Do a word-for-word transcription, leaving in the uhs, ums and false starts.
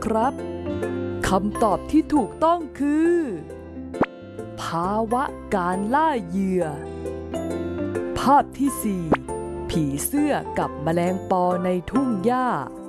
ครับคำตอบที่ถูกต้องคือภาวะการล่าเหยื่อภาพที่สี่ผีเสื้อกับแมลงปอในทุ่งหญ้า